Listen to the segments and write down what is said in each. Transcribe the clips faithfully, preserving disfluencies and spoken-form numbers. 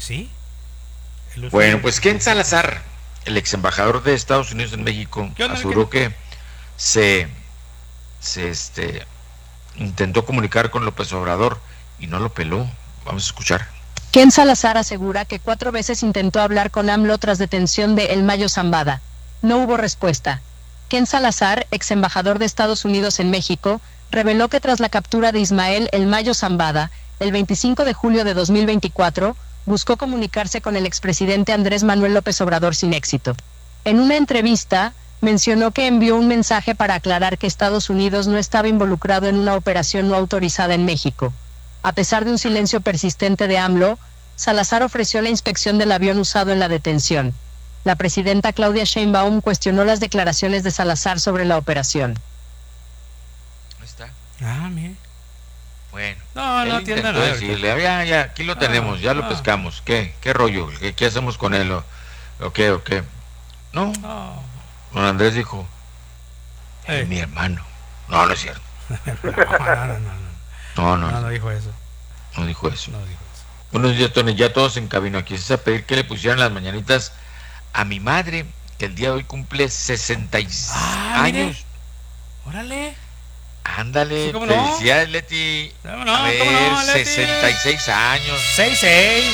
Pues sí. Bueno, pues Ken Salazar, el ex embajador de Estados Unidos en México, aseguró que se, se este, intentó comunicar con López Obrador y no lo peló. Vamos a escuchar. Ken Salazar asegura que cuatro veces intentó hablar con AMLO tras detención de El Mayo Zambada. No hubo respuesta. Ken Salazar, ex embajador de Estados Unidos en México, reveló que tras la captura de Ismael El Mayo Zambada, el veinticinco de julio de dos mil veinticuatro, buscó comunicarse con el expresidente Andrés Manuel López Obrador sin éxito. En una entrevista, mencionó que envió un mensaje para aclarar que Estados Unidos no estaba involucrado en una operación no autorizada en México. A pesar de un silencio persistente de AMLO, Salazar ofreció la inspección del avión usado en la detención. La presidenta Claudia Sheinbaum cuestionó las declaraciones de Salazar sobre la operación. Ahí está. Ah, mire. Bueno. No, no tiene nada. Decirle, ya, ya, aquí lo tenemos, ah, ya lo ah. pescamos. ¿Qué? ¿Qué rollo? ¿Qué, qué hacemos con él? ¿O, o qué? ¿O qué? No. Oh. Don Andrés dijo, hey. mi hermano. No, no es cierto. no, no, no, no. No, no, no, no dijo eso. No dijo eso. No dijo eso. Buenos días, Tony. Ya todos en camino. Aquí es a pedir que le pusieran las mañanitas a mi madre, que el día de hoy cumple sesenta y seis ah, años. Mire. Órale. Ándale. Sí, ¿cómo felicidades, no? Leti. ¿Cómo no? A ver, ¿Cómo no, Leti? sesenta y seis años. sesenta y seis.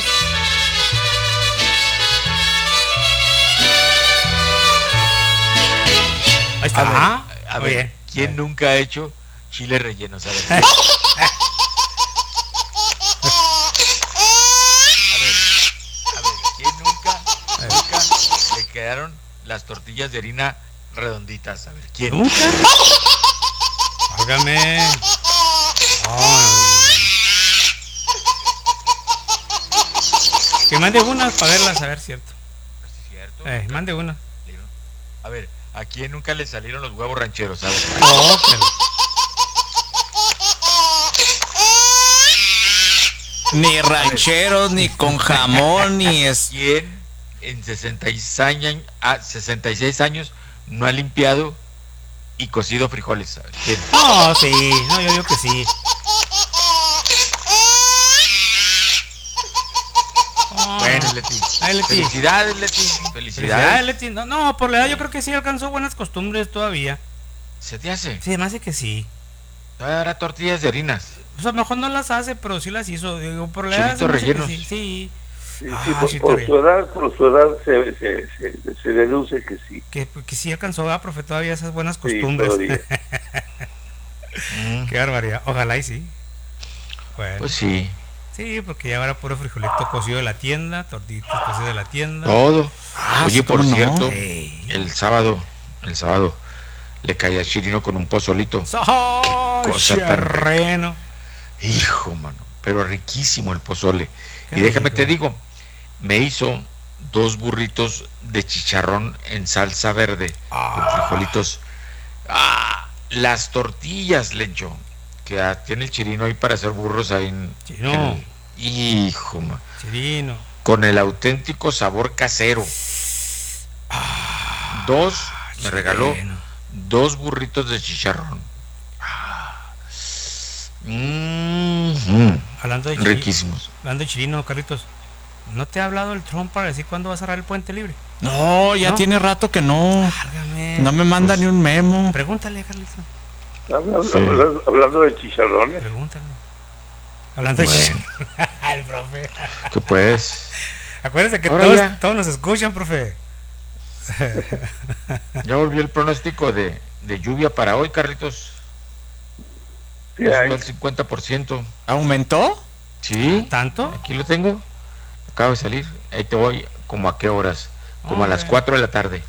Ahí está. A ver, a ver bien. ¿quién nunca ha hecho chile relleno? ¿Sabes? Quedaron las tortillas de harina redonditas. A ver, ¿quién? ¿Nunca? Válgame. Oh. Que mande unas para verlas, a ver, cierto. ¿Es cierto? Eh, mande una. A ver, ¿a quién nunca le salieron los huevos rancheros? A ver. No, pero... Ni rancheros, ni con jamón, ni es... ¿Quién en sesenta y seis años, ah, sesenta y seis años no ha limpiado y cocido frijoles? ¿Quién? No, sí, no, yo digo que sí. Oh. Bueno, Leti. Ay, Leti. Felicidades, Leti. Felicidades. Felicidades, Leti. No, no, por la edad yo creo que sí alcanzó buenas costumbres todavía. ¿Se te hace? Sí, me hace que sí. Todavía hará tortillas de harinas. O sea, mejor no las hace, pero sí las hizo. Digo, por la edad. rellenos. Sí, sí. Sí, ah, sí, por, sí por su edad, por su edad se, se, se, se deduce que sí. Que, que sí alcanzó a profe todavía esas buenas costumbres. Sí, qué barbaridad. Ojalá y sí. Bueno. Pues sí. Sí, porque ya ahora puro frijolito cocido de la tienda, tortitas cocidas de la tienda. Todo. Ah, Oye, por no? cierto, Hey. el sábado, el sábado le caía a Chirino con un pozolito. ¡Oh, cosa terreno! Tan... Hijo, mano, pero riquísimo el pozole. Qué y déjame rico. te digo, me hizo dos burritos de chicharrón en salsa verde ah. con frijolitos. Ah, las tortillas, Lencho, que ah, tiene el Chirino ahí para hacer burros ahí en... Chirino. en... Hijo, man. Chirino. Con el auténtico sabor casero. Ah, dos, me chirino. regaló dos burritos de chicharrón. Ah. Mm-hmm. Hablando de Chirino, riquísimos. Hablando de Chirino, Carlitos, ¿no te ha hablado el Trump para decir cuándo va a cerrar el puente libre? No, ya ¿No? tiene rato que no. Válgame. No me manda Pues, ni un memo. Pregúntale, Carlitos. Hablando, Sí. hablando, hablando de chicharrones. Pregúntale. Hablando de Bueno. Chirino. El profe. Que pues, Acuérdense que Ahora todos, ya. todos nos escuchan, profe. ya volvió el pronóstico de, de lluvia para hoy, Carlitos. Sí, Ya hay. subió al cincuenta por ciento. ¿Aumentó? Sí, ¿Tanto? aquí lo tengo. Acaba de salir. Ahí te voy. ¿Como a qué horas? Como a las Ok. cuatro de la tarde.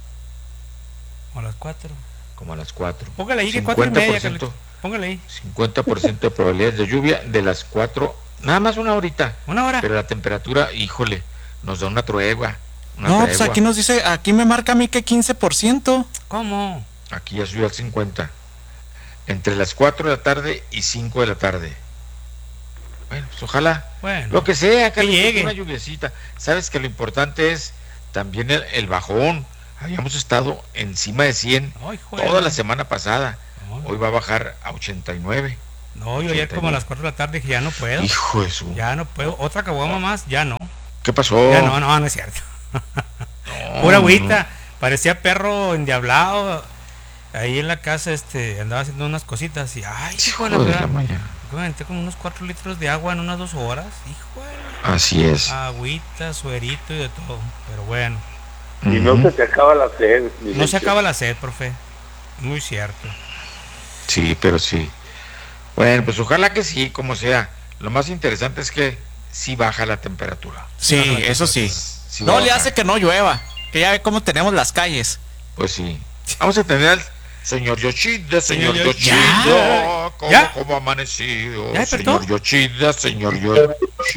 A las cuatro. Como a las cuatro. Póngale ahí que cuatro y media, cincuenta por ciento. Carlitos. Póngale ahí. cincuenta por ciento de probabilidades de lluvia de las cuatro, nada más una horita. Una hora. Pero la temperatura, híjole, nos da una tregua. Una No, tregua. pues aquí nos dice, aquí me marca a mí que quince por ciento. ¿Cómo? Aquí ya subió al cincuenta. Entre las cuatro de la tarde y cinco de la tarde. Bueno, pues ojalá. Bueno. Lo que sea, Carlitos, llegue. una lluviecita. Sabes que lo importante es también el, el bajón. Habíamos estado encima de cien Ay, juela. toda la semana pasada. No, Hoy va a bajar a ochenta y nueve. no, yo ayer como a las cuatro de la tarde dije, ya no puedo. Hijo de su. Ya no puedo. Otra caguama más, ya no. ¿Qué pasó? Ya no, no, no es cierto. No, Pura no, agüita. no. Parecía perro endiablado. Ahí en la casa este andaba haciendo unas cositas y ay, hijo de la Hijo de la verdad. mañana. Me aventé como unos cuatro litros de agua en unas dos horas. Hijo de Así es. agüita, suerito y de todo. Pero bueno. Y no Ujú. se te acaba la sed. No se Vicente. acaba la sed, profe. Muy cierto. Sí, pero sí. Bueno, pues ojalá que sí, como sea. Lo más interesante es que sí baja la temperatura. Sí, eso sí. Sí No va a le bajar. hace que no llueva. Que ya ve cómo tenemos las calles. Pues sí. Vamos a tener al señor Yoshida, señor Señor Yoshida. Yoshida. ¿Cómo, ¿Ya? cómo ha amanecido? ¿Ya despertó? Señor Yoshida, señor Yoshida.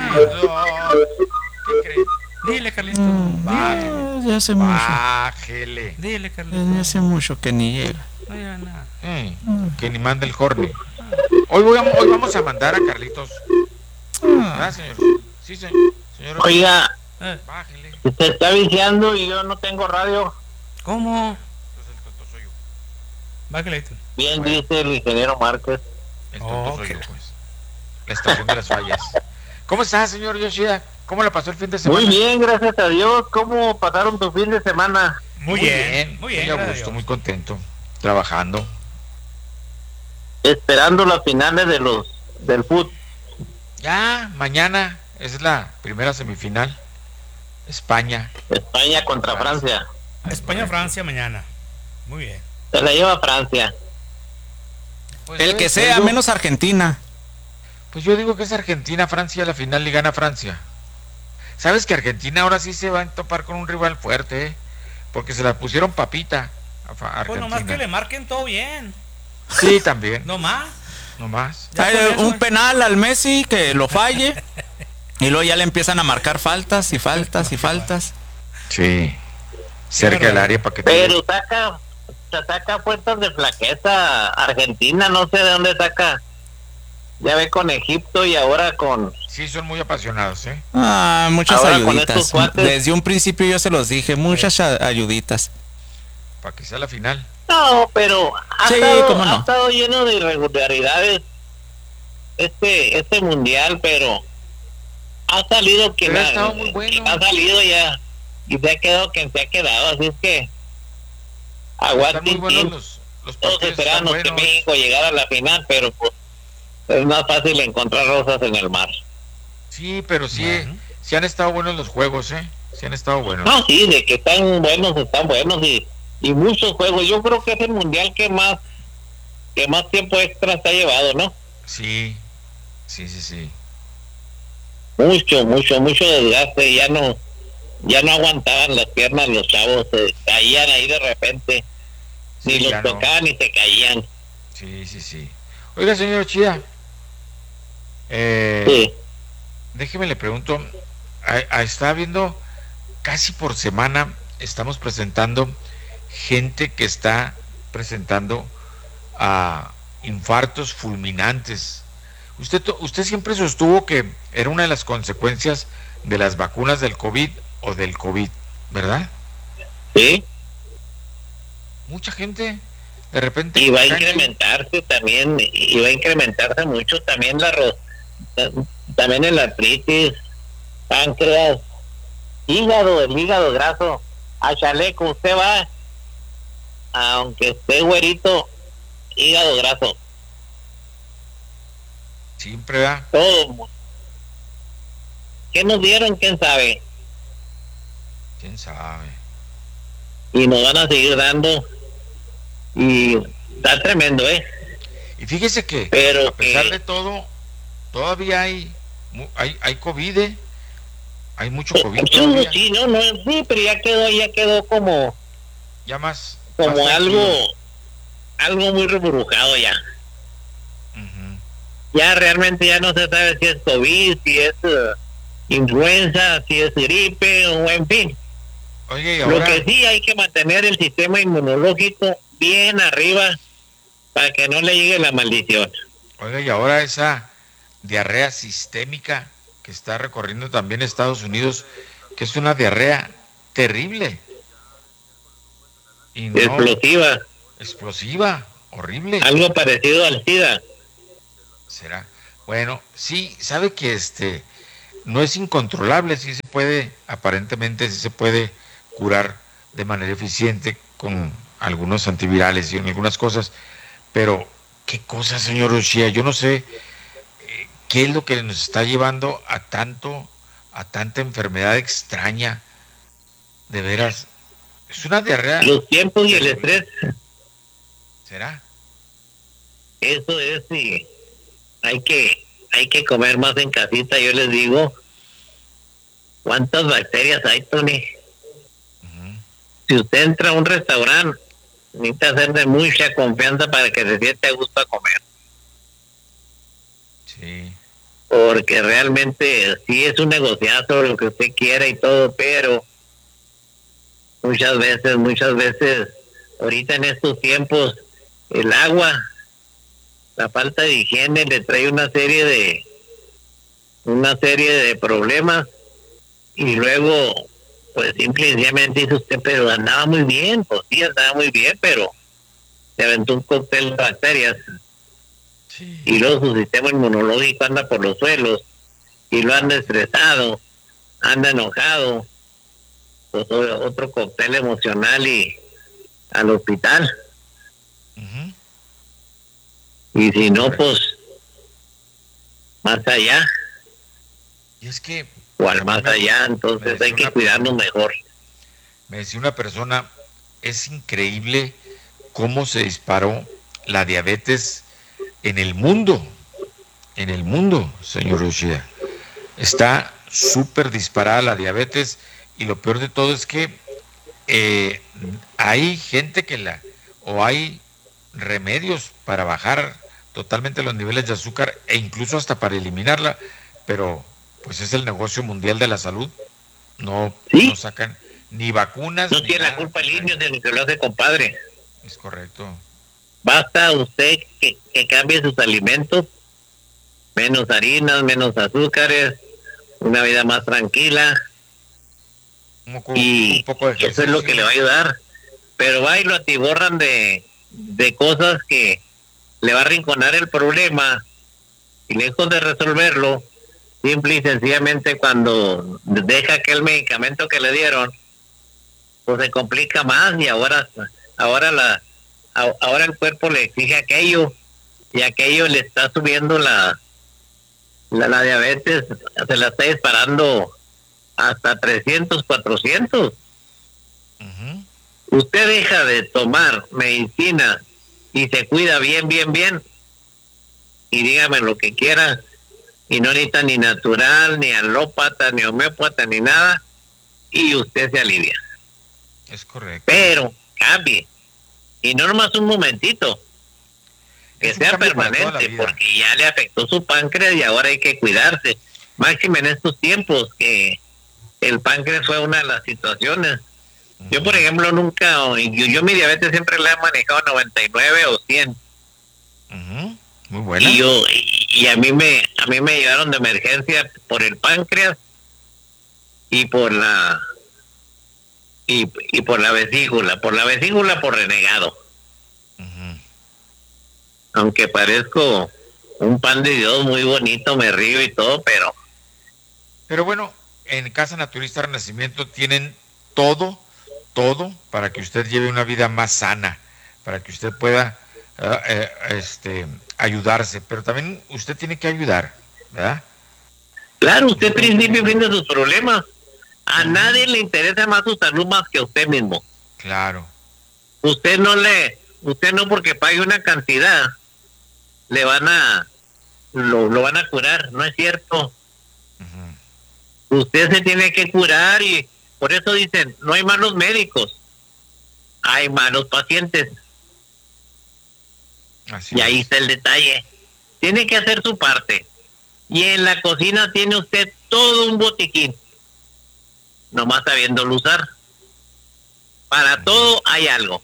¿Qué cree? Dile, Carlito. Bájele. Ya hace Bájele. Dile, Carlito. hace mucho que ni llega. No diga nada. Eh, que ni mande el horny. Hoy, voy a- hoy vamos a mandar a Carlitos. ¿Verdad, señor? Sí, señor. Señor, Oiga, Eh, bájele. se está viciando y yo no tengo radio. ¿Cómo? Entonces el tonto soy yo. Bájale. Bien dice el ingeniero Márquez. El tonto Oh, soy qué yo, la- pues. La estación de las fallas. ¿Cómo está, señor Yoshida? ¿Cómo le pasó el fin de semana? Muy bien, gracias a Dios. ¿Cómo pasaron tu fin de semana? Muy, bien, muy bien. a gracias a gusto, Dios. muy contento. Trabajando. Esperando las finales de los del fútbol. Ya, mañana es la primera semifinal. España. España contra Francia. España-Francia mañana. Muy bien. Se la lleva Francia. Pues El debe que ser, sea, yo- menos Argentina. Pues yo digo que es Argentina, Francia, la final y gana Francia. ¿Sabes que Argentina ahora sí se va a topar con un rival fuerte, eh? Porque se la pusieron papita a fa- Pues Argentina. nomás que le marquen todo bien. Sí, también, Nomás. nomás. Ya Hay con eso, un eh. penal al Messi que lo falle. Y luego ya le empiezan a marcar faltas y faltas y faltas. Sí, cerca del área para que te... Pero saca, se saca fuerzas de flaqueza Argentina, no sé de dónde saca. Ya ve con Egipto y ahora con... Sí, son muy apasionados, ¿eh? Ah, muchas Ahora con estos ayuditas. cuates- Desde un principio yo se los dije, muchas a- ayuditas. Para que sea la final. No, pero ha, Sí, estado, cómo no. ha estado lleno de irregularidades este este mundial, pero ha salido quien Pero ha ha, estado muy bueno. quien ha salido ya y se ha quedado quien se ha quedado, así es que Están aguanten muy buenos tiempo. los, los Todos partidos, están esperamos que buenos. México llegara a la final, pero pues es más fácil encontrar rosas en el mar. Sí, pero sí, Bueno. sí han estado buenos los juegos, ¿eh? Sí han estado buenos. No, sí, de que están buenos, están buenos y, y muchos juegos. Yo creo que es el mundial que más que más tiempo extra se ha llevado, ¿no? Sí, sí, sí, sí. Mucho, mucho, mucho desgaste. Ya no ya no aguantaban las piernas los chavos, se caían ahí de repente. Ni Sí, los ya no. tocaban ni se caían. Sí, sí, sí. Oiga, señor Chida, eh, Sí. déjeme le pregunto, a, a- está viendo casi por semana, estamos presentando gente que está presentando a infartos fulminantes. Usted, to- usted siempre sostuvo que era una de las consecuencias de las vacunas del COVID o del COVID, ¿verdad? Sí. Mucha gente de repente... Y va a cae en- incrementarse también, y va a incrementarse mucho también la ro- también el artritis, páncreas, hígado, el hígado graso, a chaleco, usted va, aunque esté güerito, hígado graso, Siempre da. todo. ¿Qué nos dieron? ¿Quién sabe? ¿Quién sabe? Y nos van a seguir dando, y está tremendo, ¿eh? Y fíjese que Pero a pesar que- de todo, todavía hay mu- hay, hay COVID, ¿eh? Hay mucho COVID Sí, todavía. sí, no, no, sí, pero ya quedó, ya quedó como, Ya más. como más algo, tranquilo. algo muy reburujado ya. Ujú. Ya realmente ya no se sabe si es COVID, si es eh, influenza, si es gripe o en fin. Oye, y Lo ahora, que sí hay que mantener el sistema inmunológico bien arriba para que no le llegue la maldición. oiga, y ahora esa diarrea sistémica que está recorriendo también Estados Unidos, que es una diarrea terrible. Y no Explosiva, explosiva, horrible. algo parecido al SIDA. Será. Bueno, sí, sabe que este no es incontrolable, sí se puede, aparentemente sí se puede curar de manera eficiente con algunos antivirales y en algunas cosas, pero qué cosa, señor Ushia, yo no sé eh, qué es lo que nos está llevando a tanto, a tanta enfermedad extraña, de veras, es una diarrea. Los tiempos y el estrés. ¿Será? Eso es, sí. Hay que, hay que comer más en casita, yo les digo. ¿Cuántas bacterias hay, Tony? Uh-huh. Si usted entra a un restaurante, necesita hacerle mucha confianza para que se sienta a gusto a comer. Sí. Porque realmente sí es un negociazo lo que usted quiera y todo, pero muchas veces, muchas veces, ahorita en estos tiempos, el agua, la falta de higiene le trae una serie de, una serie de problemas. Y luego, pues simplemente dice usted, pero andaba muy bien, pues sí, andaba muy bien, pero se aventó un cóctel de bacterias. Sí. Y luego su sistema inmunológico anda por los suelos, y lo anda estresado, anda enojado, pues otro cóctel emocional y al hospital. Uh-huh. Y si no, pues, más allá. Y es que o al más allá, entonces hay que cuidarnos mejor. Me decía una persona, es increíble cómo se disparó la diabetes en el mundo, en el mundo, señor Ushia. Está súper disparada la diabetes y lo peor de todo es que eh, hay gente que la, o hay remedios para bajar totalmente los niveles de azúcar e incluso hasta para eliminarla, pero pues es el negocio mundial de la salud. No, ¿sí? No sacan ni vacunas. No ni tiene nada. La culpa el indio de lo que lo hace, compadre. Es correcto. Basta usted que, que cambie sus alimentos, menos harinas, menos azúcares, una vida más tranquila. Un poco, y un poco de ejercicio. Eso es lo que le va a ayudar. Pero va y lo atiborran de, de cosas que le va a arrinconar el problema y lejos de resolverlo, simple y sencillamente cuando deja aquel medicamento que le dieron, pues se complica más y ahora ahora la ahora el cuerpo le exige aquello y aquello le está subiendo la la, la diabetes, se la está disparando hasta trescientos, cuatrocientos. Uh-huh. Usted deja de tomar medicina y se cuida bien, bien, bien, y dígame lo que quiera, y no necesita ni natural, ni alópata, ni homeópata, ni nada, y usted se alivia. Es correcto. Pero cambie, y no nomás un momentito, que es sea permanente, porque ya le afectó su páncreas y ahora hay que cuidarse. Máxime en estos tiempos, que el páncreas fue una de las situaciones. Uh-huh. Yo, por ejemplo, nunca, yo, yo mi diabetes siempre la he manejado noventa y nueve o cien. Uh-huh. Muy buena. Y yo, y, y a mí me, a mí me llevaron de emergencia por el páncreas y por la y, y por la vesícula, por la vesícula por renegado. Uh-huh. Aunque parezco un pan de Dios muy bonito, me río y todo, pero pero bueno, en Casa Naturista Renacimiento tienen todo, todo para que usted lleve una vida más sana, para que usted pueda uh, eh, este ayudarse, pero también usted tiene que ayudar, ¿verdad? Claro, usted principio fin de sus problemas. A uh-huh. nadie le interesa más su salud más que a usted mismo. Claro. Usted no le, usted no porque pague una cantidad, le van a, lo, lo van a curar, no es cierto. Uh-huh. Usted se tiene que curar y por eso dicen, no hay malos médicos, hay malos pacientes. Así y ahí es. Está el detalle. Tiene que hacer su parte. Y en la cocina tiene usted todo un botiquín. Nomás sabiéndolo usar. Para todo hay algo.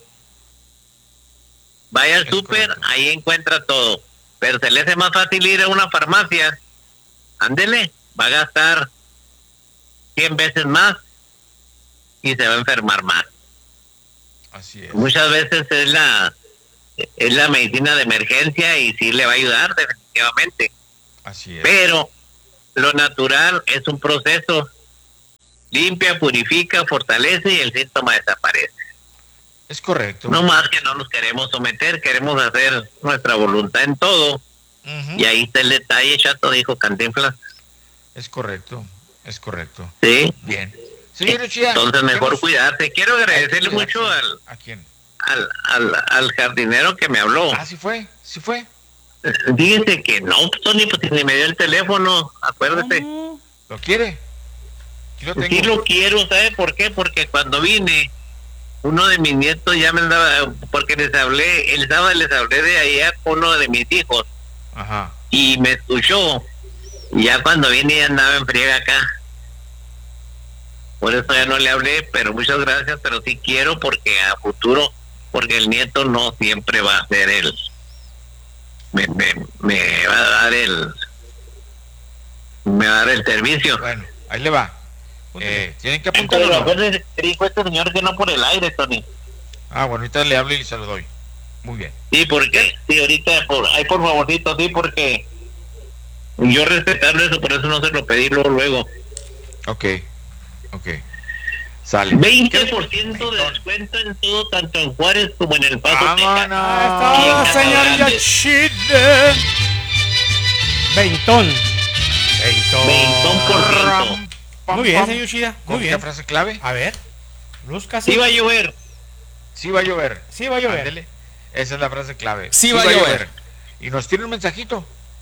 Vaya al súper, ahí encuentra todo. Pero se le hace más fácil ir a una farmacia. Ándele, va a gastar cien veces más y se va a enfermar más. Así es. Muchas veces es la es la medicina de emergencia y sí le va a ayudar definitivamente. Así es. Pero lo natural es un proceso. Limpia, purifica, fortalece y el síntoma desaparece. Es correcto. No más que no nos queremos someter, queremos hacer nuestra voluntad en todo. Uh-huh. Y ahí está el detalle, Chato, dijo Cantinflas. Es correcto, es correcto. Sí. Bien. Señor Uchía, entonces mejor nos... cuidarse. Quiero agradecerle Ay, mucho al... ¿A quién? Al, al, al jardinero que me habló. Ah, sí fue, sí fue. Fíjese que no, Tony, pues ni me dio el teléfono, acuérdate. Uh-huh. ¿Lo quiere? Lo sí lo quiero, ¿sabe por qué? Porque cuando vine, uno de mis nietos ya me andaba, porque les hablé, el sábado les hablé de allá con uno de mis hijos. Ajá. Y me escuchó, y ya cuando vine ya andaba en friega acá. Por eso ya no le hablé, pero muchas gracias, pero sí quiero porque a futuro, porque el nieto no siempre va a ser el, me, me, me va a dar el, me va a dar el servicio. Bueno, ahí le va. Eh, tienen que apuntarlo. Pero acuérdense que dijo este señor que no por el aire, Tony. Ah, bueno, ahorita le hablo y se lo doy. Muy bien. Sí, porque, sí, ahorita, por, ay, por favorcito, sí, porque yo respetarlo eso, por eso no se lo pedí luego. luego. Ok, ok. Sale. veinte por ciento de descuento en todo, tanto en Juárez como en El Paso, Texas. ¡Ah, no, señor Yoshide! Veintón. Veintón. Veintón por ciento. Muy bien, señor Yoshida. Muy bien. ¿La frase clave? A ver. Busca. Sí va a llover. Sí va a llover. Sí va a llover. Ándele. Esa es la frase clave. Sí, sí va, va a llover. llover. Y nos tiene un mensajito.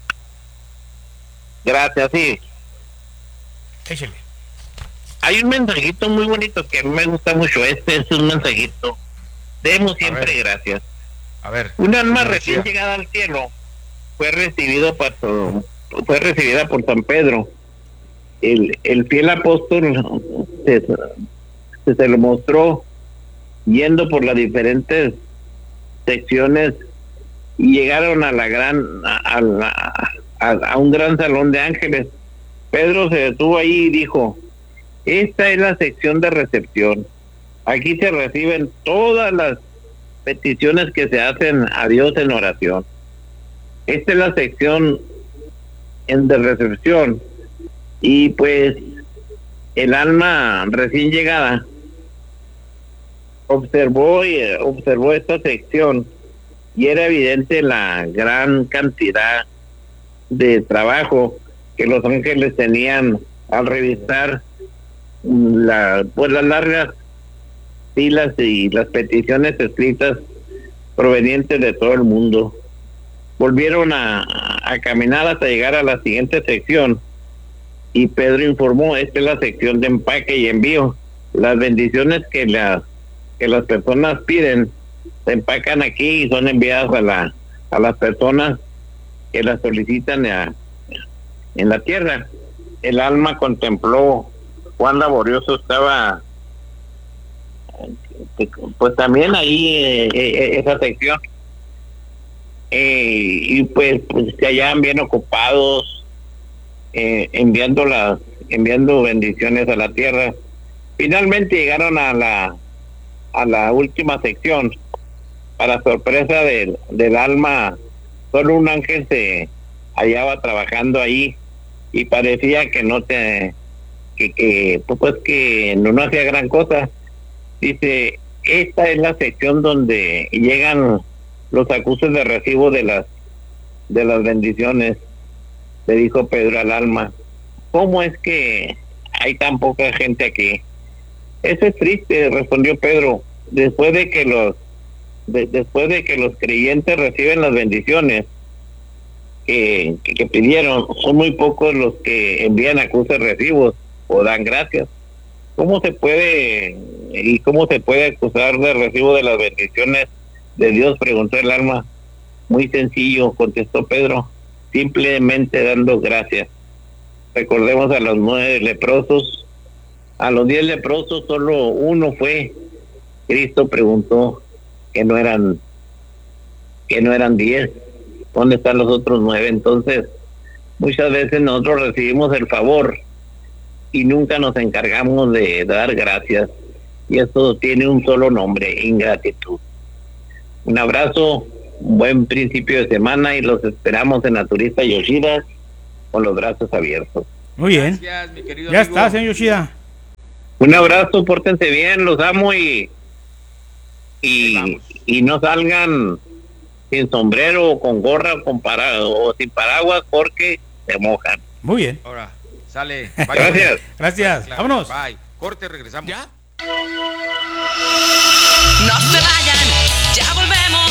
Gracias, sí. Échale. Hay un mensajito muy bonito que a mí me gusta mucho. Este es un mensajito. Demos siempre a gracias. A ver. Un alma recién llegada al cielo fue recibido por, fue recibida por San Pedro. El, el fiel apóstol se, se, se lo mostró yendo por las diferentes secciones y llegaron a la gran a, a, a, a un gran salón de ángeles. Pedro se detuvo ahí y dijo: esta es la sección de recepción. Aquí se reciben todas las peticiones que se hacen a Dios en oración. Esta es la sección en de recepción. Y pues el alma recién llegada observó y observó esta sección y era evidente la gran cantidad de trabajo que los ángeles tenían al revisar la, pues las largas filas y las peticiones escritas provenientes de todo el mundo. Volvieron a, a caminar hasta llegar a la siguiente sección. Y Pedro informó: esta es la sección de empaque y envío. Las bendiciones que las que las personas piden se empacan aquí y son enviadas a la a las personas que las solicitan a, en la tierra. El alma contempló cuán laborioso estaba, pues también ahí eh, eh, esa sección. Eh, y pues, pues se hallaban bien ocupados. Eh, enviando las enviando bendiciones a la tierra. Finalmente llegaron a la a la última sección. Para sorpresa del, del alma, solo un ángel se hallaba trabajando ahí y parecía que no te que, que pues que no, no hacía gran cosa. Dice: esta es la sección donde llegan los acuses de recibo de las de las bendiciones. Le dijo Pedro al alma: ¿cómo es que hay tan poca gente aquí? Eso es triste, respondió Pedro. Después de que los de, después de que los creyentes reciben las bendiciones que, que, que pidieron, son muy pocos los que envían acuses de recibos o dan gracias. ¿Cómo se puede y cómo se puede acusar de recibo de las bendiciones de Dios?, preguntó el alma. Muy sencillo, contestó Pedro: simplemente dando gracias. Recordemos a los nueve leprosos, a los diez leprosos solo uno fue. Cristo preguntó que no eran que no eran diez, ¿dónde están los otros nueve? Entonces, muchas veces nosotros recibimos el favor y nunca nos encargamos de dar gracias, y esto tiene un solo nombre: ingratitud. Un abrazo, un buen principio de semana y los esperamos en Naturista Yoshida con los brazos abiertos. Muy bien. Gracias, mi querido Ya amigo. está, señor Yoshida. Un abrazo, pórtense bien, los amo y y, y no salgan sin sombrero o con gorra o, con para, o sin paraguas porque se mojan. Muy bien. Ahora, sale. Bye. Gracias. Gracias. Claro, Vámonos. Bye. Corte, regresamos. ¿Ya? No se vayan, ya volvemos,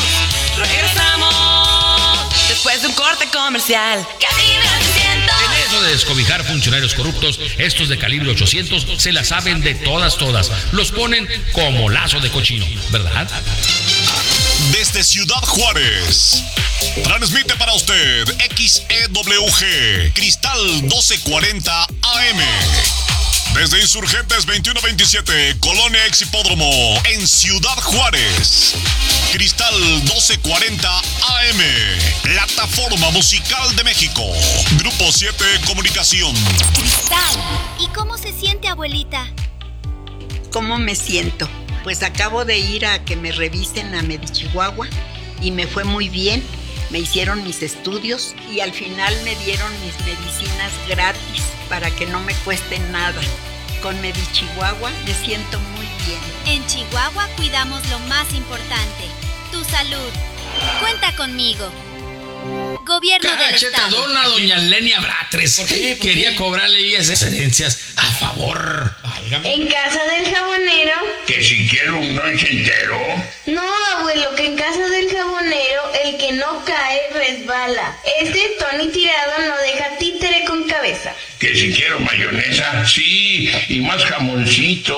regresamos después de un corte comercial. Cabina ochocientos. En eso de descobijar funcionarios corruptos, estos de calibre ochocientos se la saben de todas, todas. Los ponen como lazo de cochino, ¿verdad? Desde Ciudad Juárez, transmite para usted X E W G, Cristal doce cuarenta A M. Desde Insurgentes veintiuno veintisiete, Colonia Ex Hipódromo, en Ciudad Juárez. Cristal doce cuarenta A M, plataforma musical de México. Grupo siete Comunicación. Cristal, ¿y cómo se siente, abuelita? ¿Cómo me siento? Pues acabo de ir a que me revisen a Medichihuahua y me fue muy bien. Me hicieron mis estudios y al final me dieron mis medicinas gratis para que no me cueste nada. Con Medichihuahua me siento muy bien. En Chihuahua cuidamos lo más importante, tu salud. Cuenta conmigo. Gobierno del Estado. Cachetadona doña Lenia Bratres. Quería cobrarle esas herencias a favor. Válgame. ¿En casa del jabonero? Que si quiero un lonche entero. No, abuelo, que en casa del jabonero el que no cae resbala. Este Tony Tirado no deja títere con cabeza. Que si quiero mayonesa, sí, y más jamoncito.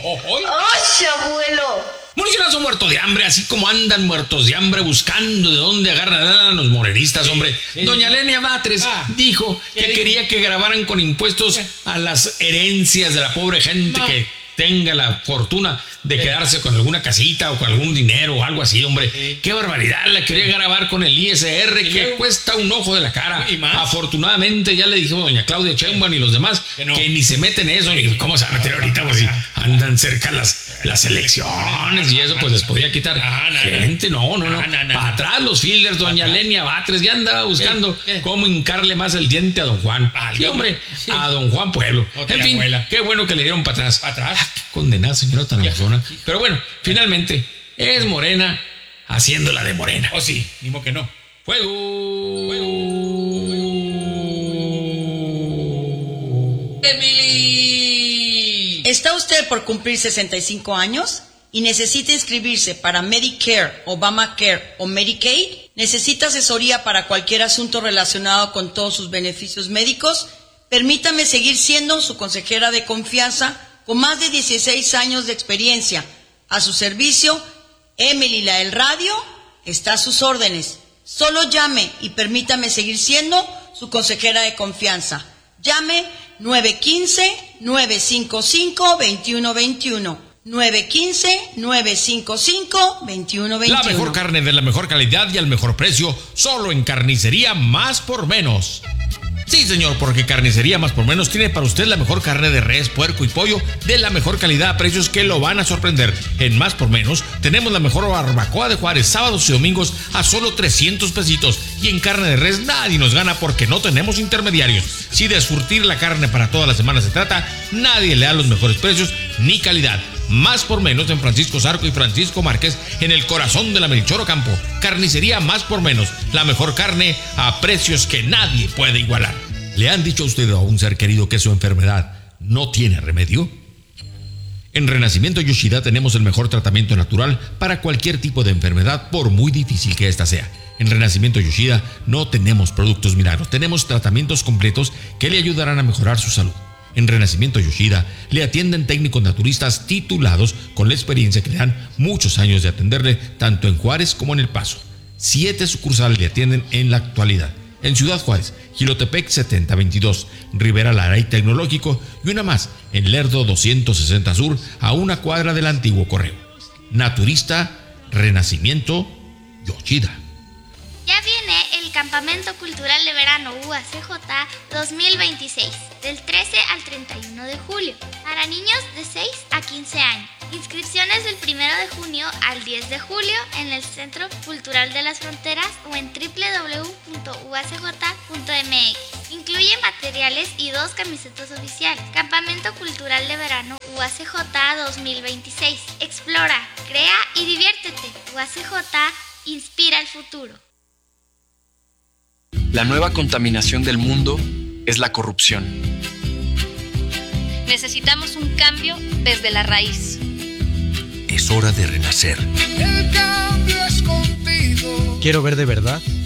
¡Ocho, abuelo! Municionazo muerto de hambre, así como andan muertos de hambre buscando de dónde agarran a los morenistas, hombre. Doña Lenia Batres ah, dijo que quería que grabaran con impuestos a las herencias de la pobre gente que tenga la fortuna de quedarse con alguna casita o con algún dinero o algo así, hombre. Qué barbaridad, la quería grabar con el I S R que cuesta un ojo de la cara. Afortunadamente ya le dijimos a doña Claudia Sheinbaum y los demás que, no. que ni se meten en eso. Y ¿cómo se van a meter ahorita? Pues si andan cerca las, las elecciones y eso, pues les podía quitar no, no, gente. No, no, no. no, no, no. Para atrás los fielders, doña Lenia Batres ya andaba buscando ¿Qué? ¿Qué? cómo hincarle más el diente a don Juan. Y hombre, sí. a don Juan Pueblo. Otra en fin, abuela. Qué bueno que le dieron para atrás. ¿Para atrás? Ah, qué condenada señora tan amazona. Pero bueno, finalmente es Morena haciéndola de Morena. Oh, sí, mismo que no. Fuego. Fuego. Emily. ¿Está usted por cumplir sesenta y cinco años y necesita inscribirse para Medicare, Obamacare o Medicaid? ¿Necesita asesoría para cualquier asunto relacionado con todos sus beneficios médicos? Permítame seguir siendo su consejera de confianza con más de dieciséis años de experiencia. A su servicio, Emily la del radio está a sus órdenes. Solo llame y permítame seguir siendo su consejera de confianza. Llame nueve uno cinco, nueve cinco cinco, dos uno dos uno. nueve uno cinco, nueve cinco cinco, dos uno dos uno. La mejor carne de la mejor calidad y al mejor precio, solo en Carnicería Más por Menos. Sí, señor, porque Carnicería Más por Menos tiene para usted la mejor carne de res, puerco y pollo de la mejor calidad a precios que lo van a sorprender. En Más por Menos tenemos la mejor barbacoa de Juárez, sábados y domingos a solo trescientos pesitos. Y en carne de res nadie nos gana porque no tenemos intermediarios. Si de surtir la carne para toda la semana se trata, nadie le da los mejores precios ni calidad. Más por Menos en Francisco Zarco y Francisco Márquez, en el corazón de la Melchor Ocampo. Carnicería Más por Menos, la mejor carne a precios que nadie puede igualar. ¿Le han dicho a usted a un ser querido que su enfermedad no tiene remedio? En Renacimiento Yoshida tenemos el mejor tratamiento natural para cualquier tipo de enfermedad, por muy difícil que ésta sea. En Renacimiento Yoshida no tenemos productos milagros, tenemos tratamientos completos que le ayudarán a mejorar su salud. En Renacimiento Yoshida le atienden técnicos naturistas titulados con la experiencia que le dan muchos años de atenderle tanto en Juárez como en El Paso. Siete sucursales le atienden en la actualidad. En Ciudad Juárez, Jilotepec setenta veintidós, Rivera Lara y Tecnológico, y una más en Lerdo doscientos sesenta Sur, a una cuadra del antiguo correo. Naturista Renacimiento Yoshida. Ya viene el Campamento Cultural de Verano U A C J dos mil veintiséis, del trece al treinta y uno de julio, para niños de seis a quince años. Inscripciones del primero de junio al diez de julio en el Centro Cultural de las Fronteras o en doble u doble u doble u punto u a c j punto m x. Incluye materiales y dos camisetas oficiales. Campamento Cultural de Verano U A C J dos mil veintiséis. Explora, crea y diviértete. U A C J inspira el futuro. La nueva contaminación del mundo es la corrupción. Necesitamos un cambio desde la raíz. Es hora de renacer. El cambio es contigo. Quiero ver de verdad